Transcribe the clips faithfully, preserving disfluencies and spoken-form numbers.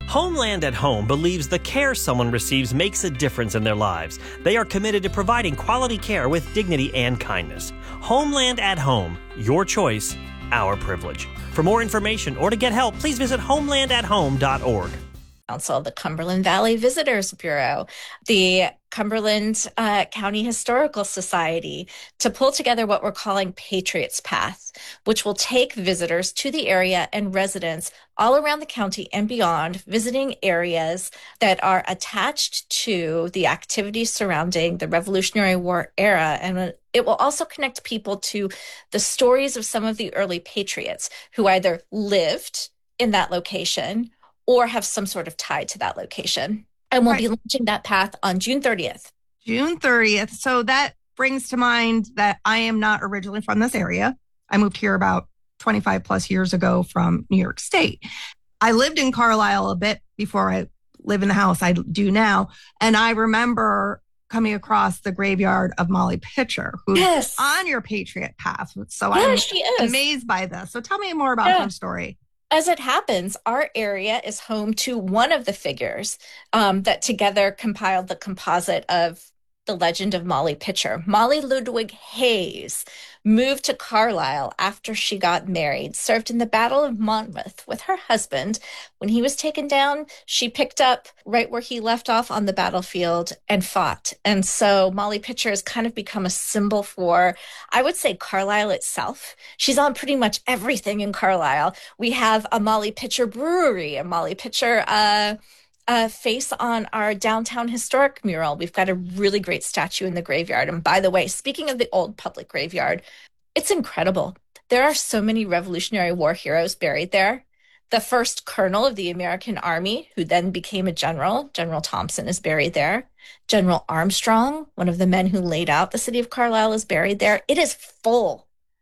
Homeland at Home believes the care someone receives makes a difference in their lives. They are committed to providing quality care with dignity and kindness. Homeland at Home, your choice, our privilege. For more information or to get help, please visit homeland at home dot org. Council, the Cumberland Valley Visitors Bureau, the Cumberland uh, County Historical Society, to pull together what we're calling Patriots Path, which will take visitors to the area and residents all around the county and beyond, visiting areas that are attached to the activities surrounding the Revolutionary War era. And it will also connect people to the stories of some of the early patriots who either lived in that location or have some sort of tie to that location. And we'll right. be launching that path on June thirtieth. June thirtieth. So that brings to mind that I am not originally from this area. I moved here about twenty-five plus years ago from New York State. I lived in Carlisle a bit before I live in the house I do now. And I remember coming across the graveyard of Molly Pitcher, who's yes. on your Patriot Path. So yeah, I'm she is. amazed by this. So tell me more about yeah. her story. As it happens, our area is home to one of the figures um, that together compiled the composite of the legend of Molly Pitcher. Molly Ludwig Hayes moved to Carlisle after she got married, served in the Battle of Monmouth with her husband. When he was taken down, she picked up right where he left off on the battlefield and fought. And so Molly Pitcher has kind of become a symbol for, I would say, Carlisle itself. She's on pretty much everything in Carlisle. We have a Molly Pitcher brewery, a Molly Pitcher uh Uh, face on our downtown historic mural. We've got a really great statue in the graveyard. And by the way, speaking of the old public graveyard, it's incredible. There are so many Revolutionary War heroes buried there. The first colonel of the American Army, who then became a general, General Thompson, is buried there. General Armstrong, one of the men who laid out the city of Carlisle, is buried there. It is full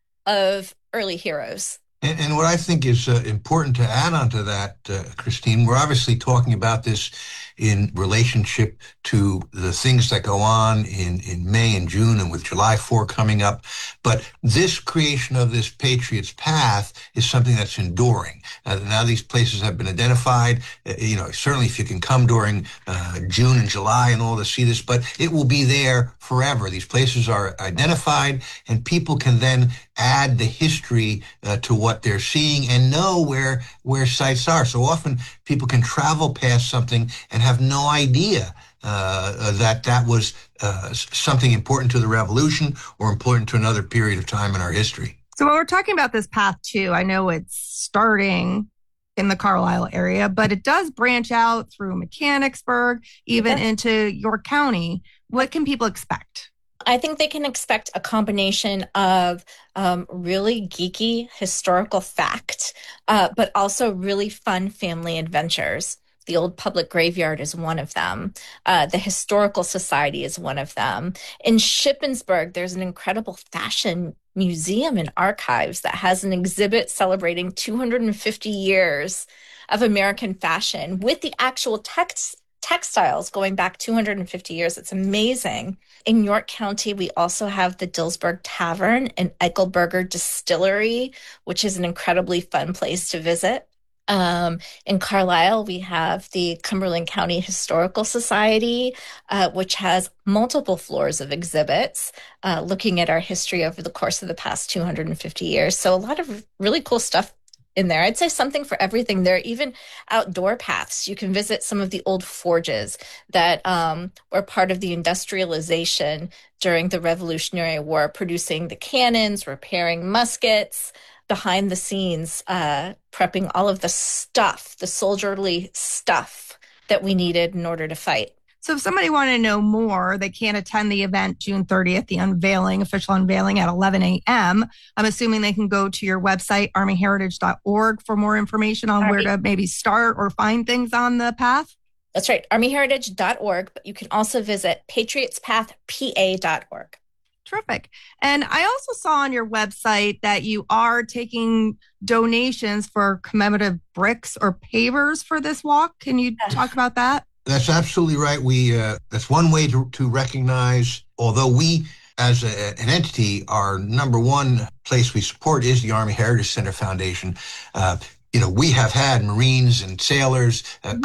of early heroes. And, and what I think is uh, important to add on to that, uh, Christine, we're obviously talking about this in relationship to the things that go on in, in May and June and with July fourth coming up. But this creation of this Patriots Path is something that's enduring. Uh, now these places have been identified. Uh, you know, certainly if you can come during uh, June and July and all to see this, but it will be there forever. These places are identified and people can then add the history uh, to what they're seeing and know where where sites are. So often people can travel past something and have no idea uh, that that was uh, something important to the revolution or important to another period of time in our history. So when we're talking about this path too, I know it's starting in the Carlisle area, but it does branch out through Mechanicsburg, even yeah. into York County. What can people expect? I think they can expect a combination of um, really geeky historical fact, uh, but also really fun family adventures. The Old Public Graveyard is one of them. Uh, the Historical Society is one of them. In Shippensburg, there's an incredible fashion museum and archives that has an exhibit celebrating two hundred fifty years of American fashion with the actual text textiles going back two hundred fifty years. It's amazing. In York County, we also have the Dillsburg Tavern and Eichelberger Distillery, which is an incredibly fun place to visit. Um, in Carlisle, we have the Cumberland County Historical Society, uh, which has multiple floors of exhibits uh, looking at our history over the course of the past two hundred fifty years. So a lot of really cool stuff in there. I'd say something for everything. There are even outdoor paths. You can visit some of the old forges that um, were part of the industrialization during the Revolutionary War, producing the cannons, repairing muskets, behind the scenes, uh, prepping all of the stuff, the soldierly stuff that we needed in order to fight. So if somebody wanted to know more, they can attend the event June thirtieth, the unveiling, official unveiling at eleven a.m. I'm assuming they can go to your website, army heritage dot org, for more information on Army. where to maybe start or find things on the path. That's right, army heritage dot org, but you can also visit patriots path p a dot org. Terrific. And I also saw on your website that you are taking donations for commemorative bricks or pavers for this walk. Can you yeah. talk about that? That's absolutely right. We uh, that's one way to, to recognize, although we as a, an entity, our number one place we support is the Army Heritage Center Foundation. Uh, you know, we have had Marines and sailors, uh,